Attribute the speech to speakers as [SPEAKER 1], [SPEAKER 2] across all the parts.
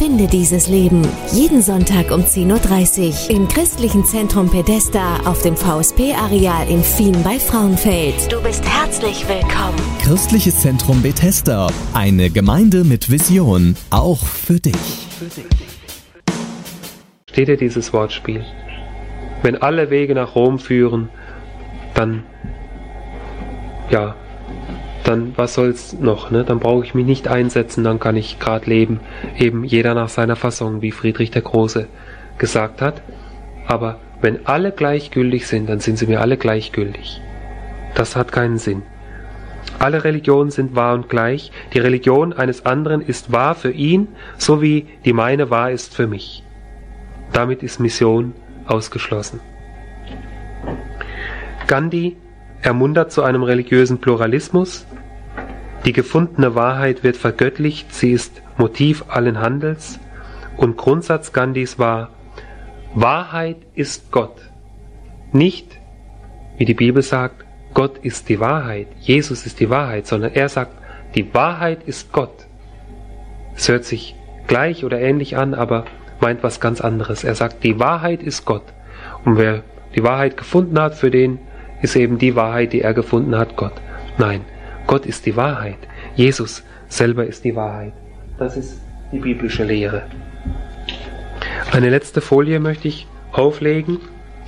[SPEAKER 1] Finde dieses Leben. Jeden Sonntag um 10.30 Uhr im Christlichen Zentrum Bethesda auf dem VSP-Areal in Fien bei Frauenfeld. Du bist herzlich willkommen.
[SPEAKER 2] Christliches Zentrum Bethesda. Eine Gemeinde mit Vision. Auch für dich.
[SPEAKER 3] Steht dir dieses Wortspiel? Wenn alle Wege nach Rom führen, dann was soll's noch, ne? Dann brauche ich mich nicht einsetzen, dann kann ich gerade leben, eben jeder nach seiner Fasson, wie Friedrich der Große gesagt hat. Aber wenn alle gleichgültig sind, dann sind sie mir alle gleichgültig. Das hat keinen Sinn. Alle Religionen sind wahr und gleich. Die Religion eines anderen ist wahr für ihn, so wie die meine wahr ist für mich. Damit ist Mission ausgeschlossen. Gandhi ermuntert zu einem religiösen Pluralismus. Die gefundene Wahrheit wird vergöttlicht, sie ist Motiv allen Handels. Und Grundsatz Gandhis war: Wahrheit ist Gott. Nicht, wie die Bibel sagt, Gott ist die Wahrheit, Jesus ist die Wahrheit, sondern er sagt, die Wahrheit ist Gott. Es hört sich gleich oder ähnlich an, aber meint was ganz anderes. Er sagt, die Wahrheit ist Gott. Und wer die Wahrheit gefunden hat, für den ist eben die Wahrheit, die er gefunden hat, Gott. Nein, Gott ist die Wahrheit. Jesus selber ist die Wahrheit. Das ist die biblische Lehre. Eine letzte Folie möchte ich auflegen.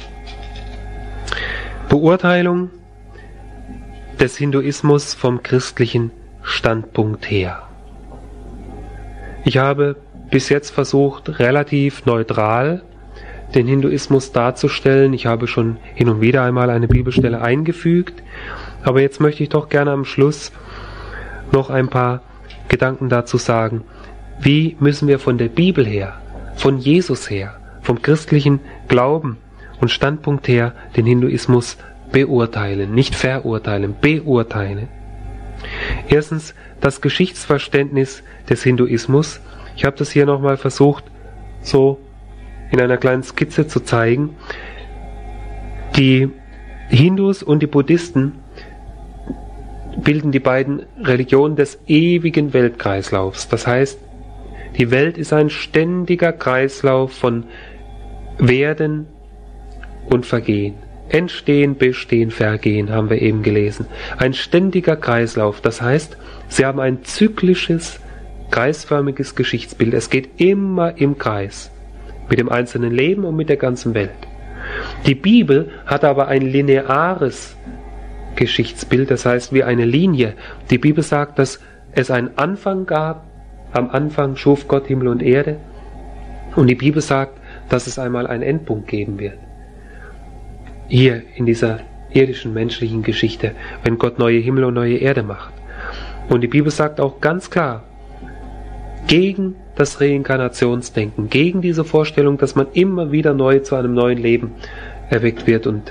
[SPEAKER 3] Beurteilung des Hinduismus vom christlichen Standpunkt her. Ich habe bis jetzt versucht, relativ neutral den Hinduismus darzustellen. Ich habe schon hin und wieder einmal eine Bibelstelle eingefügt, aber jetzt möchte ich doch gerne am Schluss noch ein paar Gedanken dazu sagen. Wie müssen wir von der Bibel her, von Jesus her, vom christlichen Glauben und Standpunkt her den Hinduismus beurteilen, nicht verurteilen, beurteilen. Erstens das Geschichtsverständnis des Hinduismus. Ich habe das hier nochmal versucht, so in einer kleinen Skizze zu zeigen. Die Hindus und die Buddhisten bilden die beiden Religionen des ewigen Weltkreislaufs. Das heißt, die Welt ist ein ständiger Kreislauf von Werden und Vergehen. Entstehen, Bestehen, Vergehen, haben wir eben gelesen. Ein ständiger Kreislauf. Das heißt, sie haben ein zyklisches, kreisförmiges Geschichtsbild. Es geht immer im Kreis. Mit dem einzelnen Leben und mit der ganzen Welt. Die Bibel hat aber ein lineares Geschichtsbild, das heißt wie eine Linie. Die Bibel sagt, dass es einen Anfang gab. Am Anfang schuf Gott Himmel und Erde. Und die Bibel sagt, dass es einmal einen Endpunkt geben wird. Hier in dieser irdischen menschlichen Geschichte, wenn Gott neue Himmel und neue Erde macht. Und die Bibel sagt auch ganz klar, gegen das Reinkarnationsdenken, gegen diese Vorstellung, dass man immer wieder neu zu einem neuen Leben erweckt wird und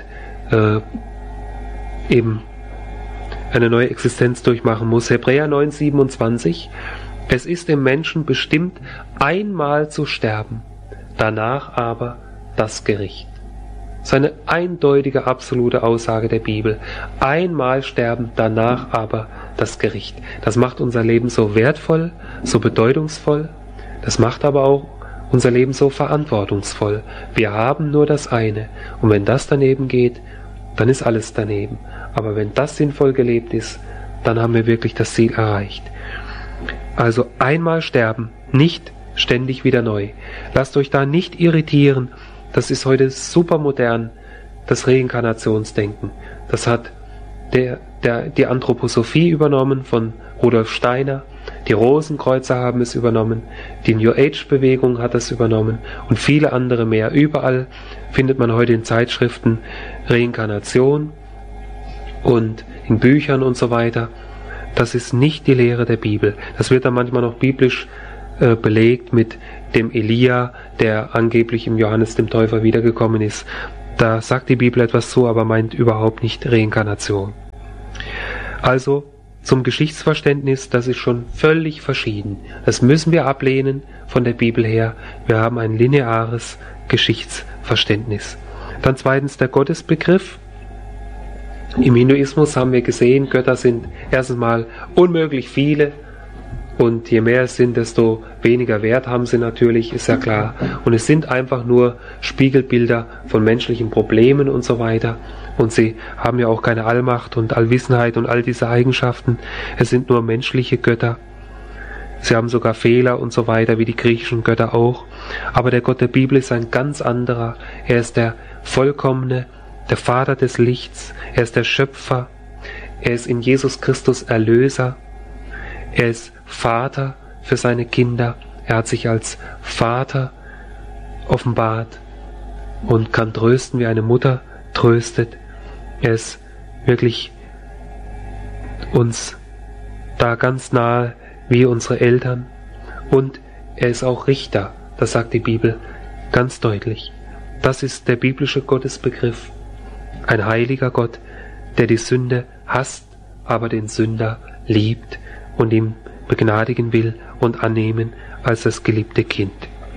[SPEAKER 3] eben eine neue Existenz durchmachen muss. Hebräer 9,27: Es ist dem Menschen bestimmt, einmal zu sterben, danach aber das Gericht. Das ist eine eindeutige, absolute Aussage der Bibel. Einmal sterben, danach aber das Gericht. Das macht unser Leben so wertvoll, so bedeutungsvoll. Das macht aber auch unser Leben so verantwortungsvoll. Wir haben nur das eine. Und wenn das daneben geht, dann ist alles daneben. Aber wenn das sinnvoll gelebt ist, dann haben wir wirklich das Ziel erreicht. Also einmal sterben, nicht ständig wieder neu. Lasst euch da nicht irritieren. Das ist heute super modern, das Reinkarnationsdenken. Das hat die Anthroposophie übernommen von Rudolf Steiner. Die Rosenkreuzer haben es übernommen. Die New Age-Bewegung hat es übernommen. Und viele andere mehr. Überall findet man heute in Zeitschriften Reinkarnation und in Büchern und so weiter. Das ist nicht die Lehre der Bibel. Das wird dann manchmal noch biblisch belegt mit dem Elia, der angeblich im Johannes dem Täufer wiedergekommen ist. Da sagt die Bibel etwas zu, aber meint überhaupt nicht Reinkarnation. Also zum Geschichtsverständnis, das ist schon völlig verschieden. Das müssen wir ablehnen von der Bibel her. Wir haben ein lineares Geschichtsverständnis. Dann zweitens der Gottesbegriff. Im Hinduismus haben wir gesehen, Götter sind erstens mal unmöglich viele Und je mehr es sind, desto weniger Wert haben sie natürlich, ist ja klar. Und es sind einfach nur Spiegelbilder von menschlichen Problemen und so weiter. Und sie haben ja auch keine Allmacht und Allwissenheit und all diese Eigenschaften. Es sind nur menschliche Götter. Sie haben sogar Fehler und so weiter, wie die griechischen Götter auch. Aber der Gott der Bibel ist ein ganz anderer. Er ist der Vollkommene, der Vater des Lichts. Er ist der Schöpfer. Er ist in Jesus Christus Erlöser. Er ist Vater für seine Kinder. Er hat sich als Vater offenbart und kann trösten, wie eine Mutter tröstet. Er ist wirklich uns da ganz nahe wie unsere Eltern. Und er ist auch Richter, das sagt die Bibel ganz deutlich. Das ist der biblische Gottesbegriff. Ein heiliger Gott, der die Sünde hasst, aber den Sünder liebt und ihm begnadigen will und annehmen als das geliebte Kind.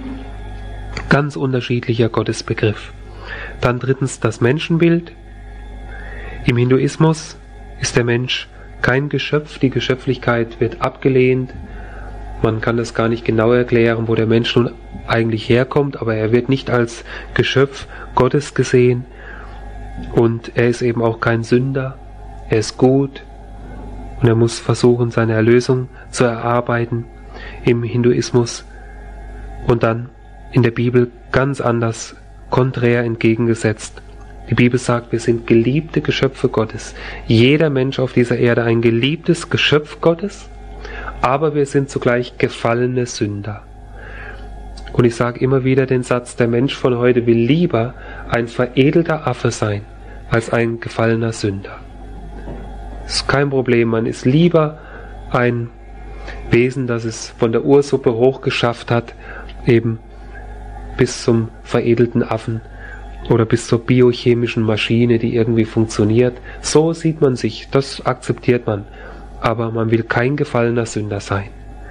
[SPEAKER 3] Ganz unterschiedlicher Gottesbegriff. Dann drittens das Menschenbild. Im Hinduismus ist der Mensch kein Geschöpf, die Geschöpflichkeit wird abgelehnt. Man kann das gar nicht genau erklären, wo der Mensch nun eigentlich herkommt, aber er wird nicht als Geschöpf Gottes gesehen und er ist eben auch kein Sünder, er ist gut und er muss versuchen, seine Erlösung zu erarbeiten im Hinduismus und dann in der Bibel ganz anders, konträr entgegengesetzt. Die Bibel sagt, wir sind geliebte Geschöpfe Gottes. Jeder Mensch auf dieser Erde ein geliebtes Geschöpf Gottes, aber wir sind zugleich gefallene Sünder. Und ich sage immer wieder den Satz, der Mensch von heute will lieber ein veredelter Affe sein, als ein gefallener Sünder. Das ist kein Problem, man ist lieber ein Wesen, das es von der Ursuppe hochgeschafft hat, eben bis zum veredelten Affen oder bis zur biochemischen Maschine, die irgendwie funktioniert. So sieht man sich, das akzeptiert man, aber man will kein gefallener Sünder sein.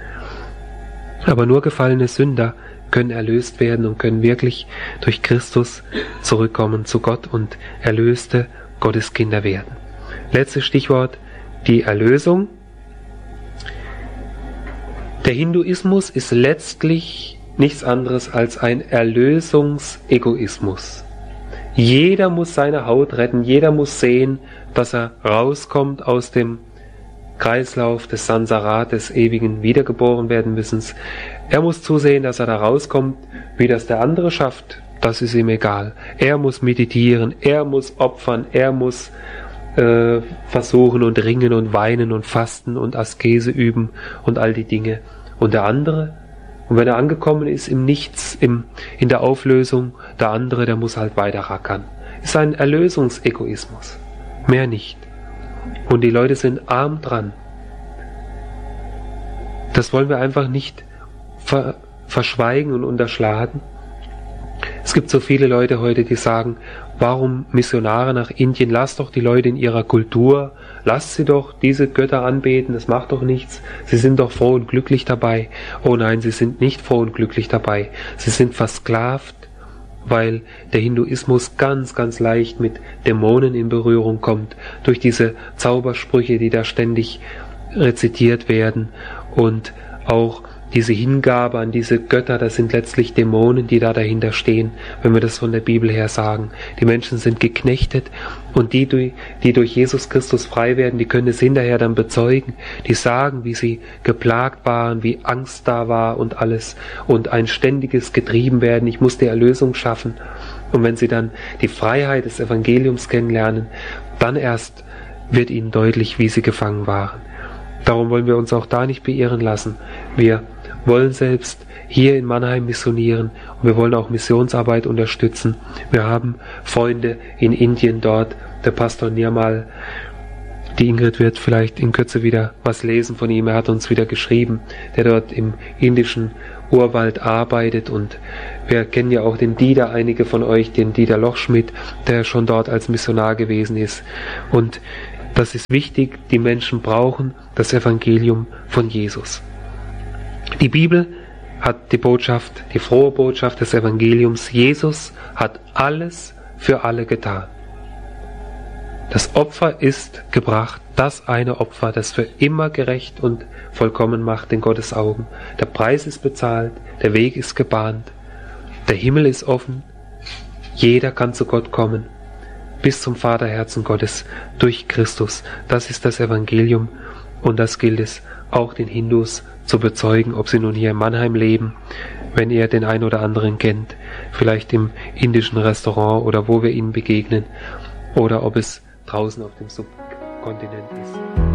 [SPEAKER 3] Aber nur gefallene Sünder können erlöst werden und können wirklich durch Christus zurückkommen zu Gott und erlöste Gotteskinder werden. Letztes Stichwort, die Erlösung. Der Hinduismus ist letztlich nichts anderes als ein Erlösungsegoismus. Jeder muss seine Haut retten, jeder muss sehen, dass er rauskommt aus dem Kreislauf des Sansara, des ewigen Wiedergeborenwerdenmüssens. Er muss zusehen, dass er da rauskommt, wie das der andere schafft, das ist ihm egal. Er muss meditieren, er muss opfern, er muss versuchen und ringen und weinen und fasten und Askese üben und all die Dinge. Und der andere, und wenn er angekommen ist im Nichts, in der Auflösung, der andere, der muss halt weiter rackern. Ist ein Erlösungsegoismus, mehr nicht. Und die Leute sind arm dran. Das wollen wir einfach nicht verschweigen und unterschlagen. Es gibt so viele Leute heute, die sagen, warum Missionare nach Indien? Lasst doch die Leute in ihrer Kultur, lasst sie doch diese Götter anbeten, das macht doch nichts. Sie sind doch froh und glücklich dabei. Oh nein, sie sind nicht froh und glücklich dabei. Sie sind versklavt, weil der Hinduismus ganz, ganz leicht mit Dämonen in Berührung kommt, durch diese Zaubersprüche, die da ständig rezitiert werden und auch diese Hingabe an diese Götter, das sind letztlich Dämonen, die da dahinter stehen, wenn wir das von der Bibel her sagen. Die Menschen sind geknechtet und die durch Jesus Christus frei werden, die können es hinterher dann bezeugen. Die sagen, wie sie geplagt waren, wie Angst da war und alles und ein ständiges Getriebenwerden. Ich muss die Erlösung schaffen. Und wenn sie dann die Freiheit des Evangeliums kennenlernen, dann erst wird ihnen deutlich, wie sie gefangen waren. Darum wollen wir uns auch da nicht beirren lassen. Wir wollen selbst hier in Mannheim missionieren und wir wollen auch Missionsarbeit unterstützen. Wir haben Freunde in Indien dort, der Pastor Nirmal, die Ingrid wird vielleicht in Kürze wieder was lesen von ihm, er hat uns wieder geschrieben, der dort im indischen Urwald arbeitet und wir kennen ja auch den Dieter, einige von euch, den Dieter Lochschmidt, der schon dort als Missionar gewesen ist und das ist wichtig, die Menschen brauchen das Evangelium von Jesus. Die Bibel hat die Botschaft, die frohe Botschaft des Evangeliums. Jesus hat alles für alle getan. Das Opfer ist gebracht Das eine Opfer, das für immer gerecht und vollkommen macht in Gottes Augen. Der Preis ist bezahlt, der Weg ist gebahnt, der Himmel ist offen, jeder kann zu Gott kommen, bis zum Vaterherzen Gottes durch Christus. Das ist das Evangelium und das gilt es auch den Hindus zu bezeugen, ob sie nun hier in Mannheim leben, wenn ihr den einen oder anderen kennt, vielleicht im indischen Restaurant oder wo wir ihnen begegnen, oder ob es draußen auf dem Subkontinent ist.